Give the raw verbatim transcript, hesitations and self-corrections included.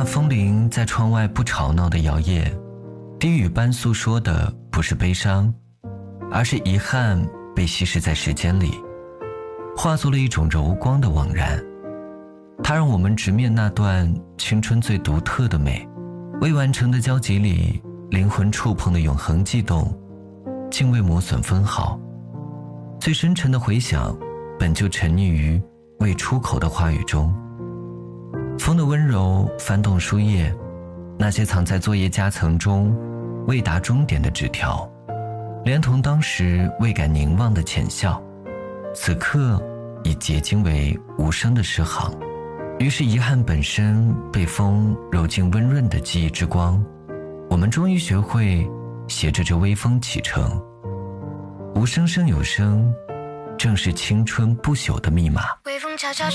风铃在窗外不吵闹的摇曳，低语般诉说的不是悲伤，而是遗憾被稀释在时间里，化作了一种柔光的惘然。它让我们直面那段青春最独特的美，未完成的交集里，灵魂触碰的永恒悸动，竟未磨损分毫。最深沉的回响，本就沉溺于未出口的话语中。风的温柔翻动书页，那些藏在作业夹层中未达终点的纸条，连同当时未敢凝望的浅笑，此刻已结晶为无声的诗行。于是遗憾本身被风揉进温润的记忆之光，我们终于学会携着这微风启程。无声胜有声，正是青春不朽的密码。 微风悄悄